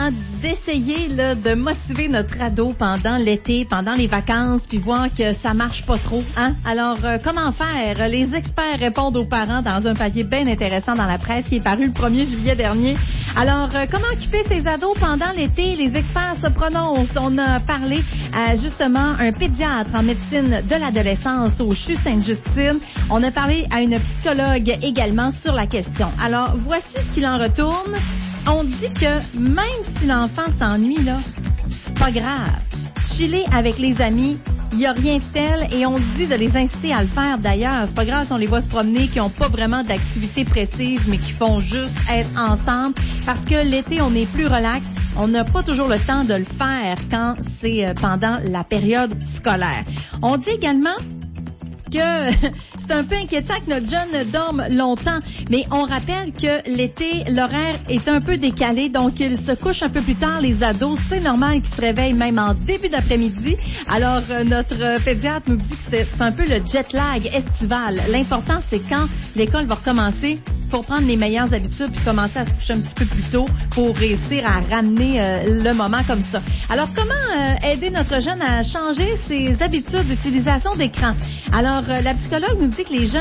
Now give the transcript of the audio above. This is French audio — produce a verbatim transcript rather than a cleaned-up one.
D'essayer là, de motiver notre ado pendant l'été, pendant les vacances, puis voir que ça marche pas trop. Hein? Alors, euh, comment faire? Les experts répondent aux parents dans un papier bien intéressant dans la presse qui est paru le premier juillet dernier. Alors, euh, comment occuper ses ados pendant l'été? Les experts se prononcent. On a parlé à justement un pédiatre en médecine de l'adolescence au C H U Sainte-Justine. On a parlé à une psychologue également sur la question. Alors, voici ce qu'il en retourne. On dit que même si l'enfant s'ennuie, là, c'est pas grave. Chiller avec les amis, il y a rien de tel et on dit de les inciter à le faire d'ailleurs. C'est pas grave si on les voit se promener, qui ont pas vraiment d'activité précise, mais qui font juste être ensemble. Parce que l'été, on est plus relax. On n'a pas toujours le temps de le faire quand c'est pendant la période scolaire. On dit également que c'est un peu inquiétant que notre jeune dorme longtemps, mais on rappelle que l'été, l'horaire est un peu décalé, donc il se couche un peu plus tard, les ados. C'est normal qu'ils se réveillent même en début d'après-midi. Alors, euh, notre pédiatre nous dit que c'est, c'est un peu le jet lag estival. L'important, c'est quand l'école va recommencer, pour prendre les meilleures habitudes puis commencer à se coucher un petit peu plus tôt pour réussir à ramener euh, le moment comme ça. Alors, comment euh, aider notre jeune à changer ses habitudes d'utilisation d'écran? Alors, euh, la psychologue nous dit que les jeunes